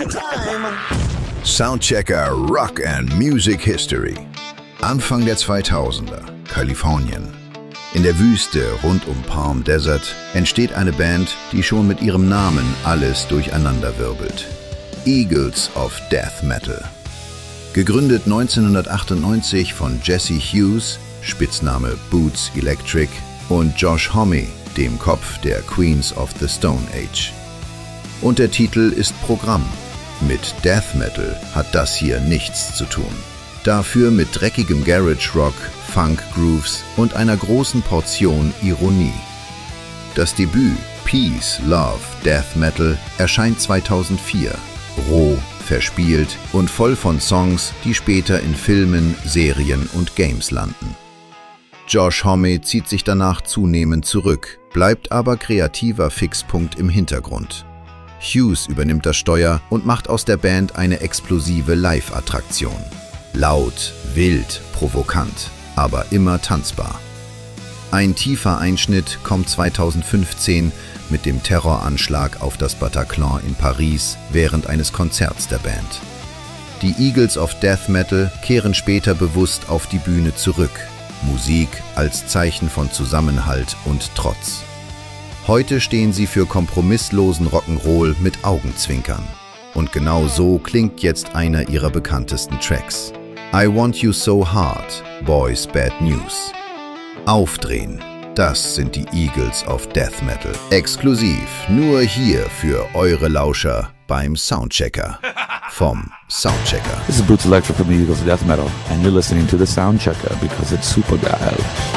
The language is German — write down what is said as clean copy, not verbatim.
Soundchecker Rock and Music History. Anfang der 2000er, Kalifornien. In der Wüste rund um Palm Desert entsteht eine Band, die schon mit ihrem Namen alles durcheinanderwirbelt. Eagles of Death Metal. Gegründet 1998 von Jesse Hughes, Spitzname Boots Electric, und Josh Homme, dem Kopf der Queens of the Stone Age. Und der Titel ist Programm. Mit Death Metal hat das hier nichts zu tun. Dafür mit dreckigem Garage Rock, Funk Grooves und einer großen Portion Ironie. Das Debüt Peace, Love, Death Metal erscheint 2004. Roh, verspielt und voll von Songs, die später in Filmen, Serien und Games landen. Josh Homme zieht sich danach zunehmend zurück, bleibt aber kreativer Fixpunkt im Hintergrund. Hughes übernimmt das Steuer und macht aus der Band eine explosive Live-Attraktion. Laut, wild, provokant, aber immer tanzbar. Ein tiefer Einschnitt kommt 2015 mit dem Terroranschlag auf das Bataclan in Paris während eines Konzerts der Band. Die Eagles of Death Metal kehren später bewusst auf die Bühne zurück. Musik als Zeichen von Zusammenhalt und Trotz. Heute stehen sie für kompromisslosen Rock'n'Roll mit Augenzwinkern. Und genau so klingt jetzt einer ihrer bekanntesten Tracks. I Want You So Hard, Boys Bad News. Aufdrehen, das sind die Eagles of Death Metal. Exklusiv nur hier für eure Lauscher beim Soundchecker. Vom Soundchecker. This is Boots Electric from the Eagles of Death Metal, and you're listening to the Soundchecker because it's super geil.